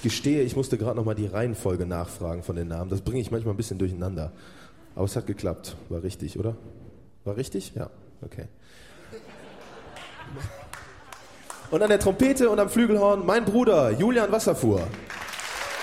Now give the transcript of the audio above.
gestehe, ich musste gerade nochmal die Reihenfolge nachfragen von den Namen. Das bringe ich manchmal ein bisschen durcheinander. Aber es hat geklappt. War richtig, oder? War richtig? Ja, okay. Und an der Trompete und am Flügelhorn mein Bruder Julian Wasserfuhr.